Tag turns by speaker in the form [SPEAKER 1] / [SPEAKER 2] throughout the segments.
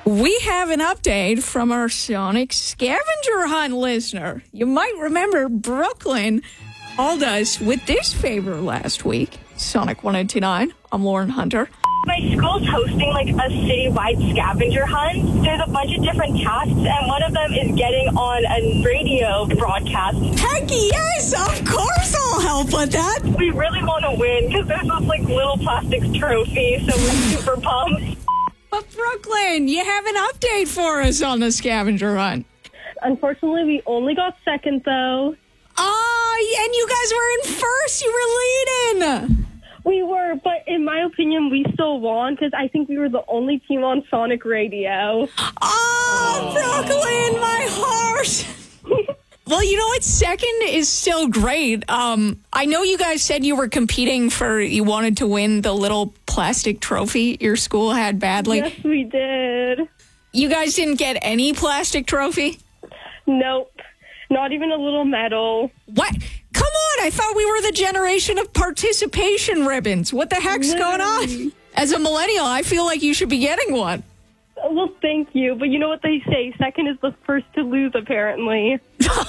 [SPEAKER 1] We have an update from our Sonic Scavenger Hunt listener. You might remember Brooklyn called us with this favor last week. Sonic 1029. I'm Lauren Hunter.
[SPEAKER 2] My school's hosting like a citywide scavenger hunt. There's a bunch of different tasks, and one of them is getting on a radio broadcast.
[SPEAKER 1] Heck yes, of course I'll help with that.
[SPEAKER 2] We really want to win because there's this like little plastic trophy, so we're super pumped.
[SPEAKER 1] But Brooklyn, you have an update for us on the scavenger hunt.
[SPEAKER 2] Unfortunately, we only got second though.
[SPEAKER 1] And you guys were in first. You were leading.
[SPEAKER 2] We were, but in my opinion, we still won because I think we were the only team on Sonic Radio.
[SPEAKER 1] Brooklyn, my heart. Well, you know what? Second is still great. I know you guys said you were competing you wanted to win the little plastic trophy your school had badly.
[SPEAKER 2] Yes, we did.
[SPEAKER 1] You guys didn't get any plastic trophy?
[SPEAKER 2] Nope. Not even a little medal.
[SPEAKER 1] What? Come on, I thought we were the generation of participation ribbons. What the heck's going on? As a millennial, I feel like you should be getting one.
[SPEAKER 2] Well, thank you. But you know what they say? Second is the first to lose, apparently.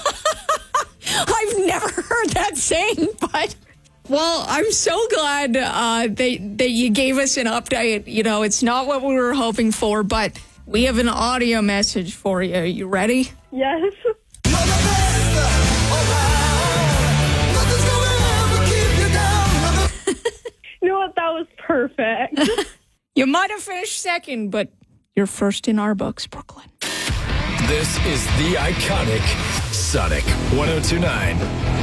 [SPEAKER 1] I've never heard that saying, but... Well, I'm so glad that you gave us an update. You know, it's not what we were hoping for, but we have an audio message for you. You ready?
[SPEAKER 2] Yes. You know what? That was perfect.
[SPEAKER 1] You might have finished second, but you're first in our books, Brooklyn.
[SPEAKER 3] This is the iconic Sonic 1029.